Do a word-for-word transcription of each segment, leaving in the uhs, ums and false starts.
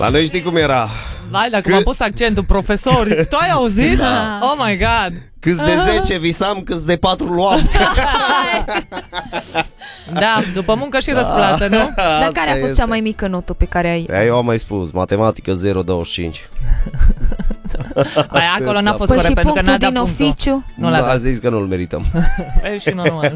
La noi știi cum era? Vai, dacă m-a pus accentul profesori. Tu ai auzit? Da. Oh my god. Câți de zece visam, câți de patru luam. Da, după muncă și răsplată, nu? Dar care a fost este. cea mai mică notă pe care ai? Eu am mai spus, matematică zero virgulă douăzeci și cinci. Păi acolo n-a fost Păi corect și pentru că punctul n-a dat din punctul. oficiu? Nu l-a A dat. zis că nu-l merităm. Păi și nu, nu mai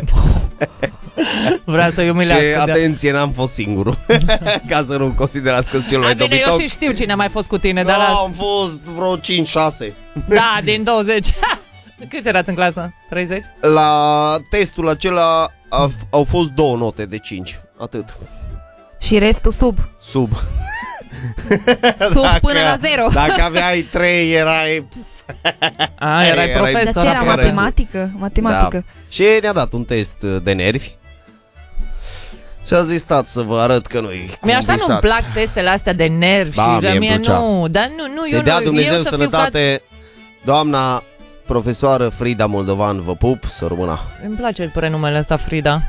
vrea să-i Și umilească. de- atenție, n-am fost singurul. Ca să nu considerați că sunt cel A, mai bine, eu dobitoc. și știu cine a mai fost cu tine, No, dar las. am fost vreo cinci șase. Da, din douăzeci. Câți erați în clasă? treizeci? La testul acela a, au fost două note de cinci. Atât. Și restul sub? Sub. Sub până la zero. Dacă aveai trei, erai... A, erai Erai- profesor. Dar ce era, aproape. matematică? Matematică. Da. Și ne-a dat un test de nervi. Și a zis, stați să vă arăt că nu-i cum Mie așa nu-mi visați. plac testele astea de nervi Da, și mie îmi mie plăcea. nu. Dar nu, nu, Se eu dea nu, Dumnezeu eu să fiu sănătate. Doamna profesoară Frida Moldovan, vă pup, să rămână. Ca... Îmi place prenumele ăsta, Frida.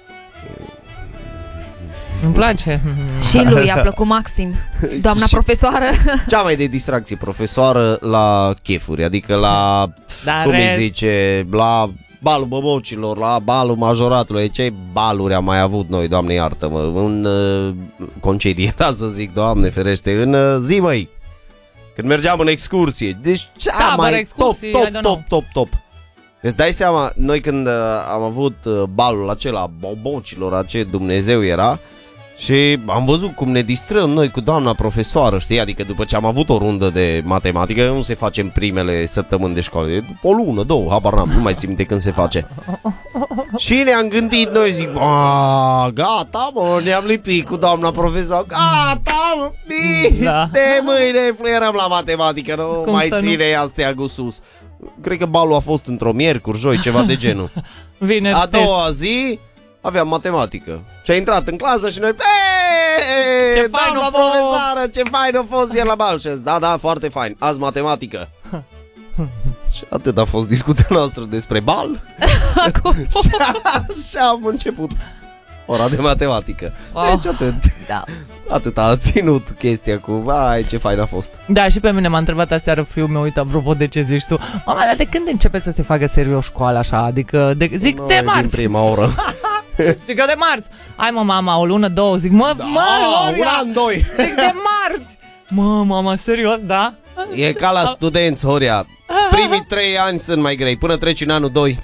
Îmi place. Și lui a plăcut maxim. Doamna Și- profesoară. Cea mai de distracție profesoară la chefuri, adică la, Dar cum îi rest- zice, la balul băbocilor, la balul majoratului. Ce baluri am mai avut noi, Doamne iartă-mă, în uh, concedii era să zic, Doamne ferește, în uh, zi, măi, când mergeam în excursie. Deci cea Tabără, mai excursii, top, I top, don't top, know. top, top. Îți dai seama, noi când uh, am avut uh, balul acela bobocilor, ace Dumnezeu era, și am văzut cum ne distrăm noi cu doamna profesoară, știi? Adică după ce am avut o rundă de matematică, nu se face în primele săptămâni de școală, e după o lună, două, habar n-am, nu mai țin minte când se face. Și ne-am gândit noi, zic, a, gata mă, ne-am lipit cu doamna profesoară, gata mă, bine, Da. de mâine fluierăm la matematică, nu Cum mai să nu? ține ea steagul sus. Cred că balul a fost într-o miercuri, joi, ceva de genul. Vine A test. doua zi aveam matematică. Și a intrat în clasă și noi, Ce ce fain doamna a fost!" profesoară, ce fain a fost ieri la bal. Și a zis, da, da, foarte fain, azi matematică. Și atât a fost discuția noastră despre bal. Și așa am început ora de matematică. Oh. Deci atât. Da. Atât a ținut chestia cu, vai, ce fain a fost. Da, și pe mine m-a întrebat aseară fiul meu, uite, apropo de ce zici tu. Mama, dar de când începe să se facă serios școala așa? Adică, de, zic Noi de din marți. prima oră. Zic eu de marți. Hai mă, mama, o lună, două. Zic, mă, Da, mă, un Gloria. an, doi. Zic de marți. Mă, mama, serios, da? E ca la studenți, Horia. Primii trei ani sunt mai grei, până treci în anul doi.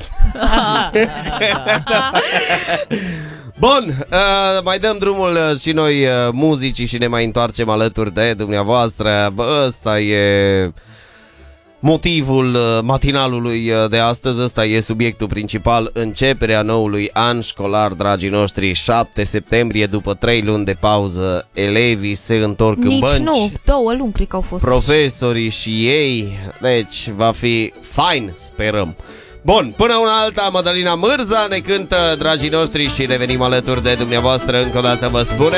Bun, uh, mai dăm drumul uh, și noi uh, muzicii și ne mai întoarcem alături de dumneavoastră. Bă, ăsta e motivul uh, matinalului uh, de astăzi, ăsta e subiectul principal, începerea noului an școlar, dragii noștri, șapte septembrie, după trei luni de pauză, elevii se întorc în Nici bănci. nu, două luni cred că au fost. Profesorii și ei, deci va fi fain, sperăm. Bun, până una alta, Madalina Mârza ne cântă, dragii noștri, și revenim alături de dumneavoastră. Încă o dată vă spune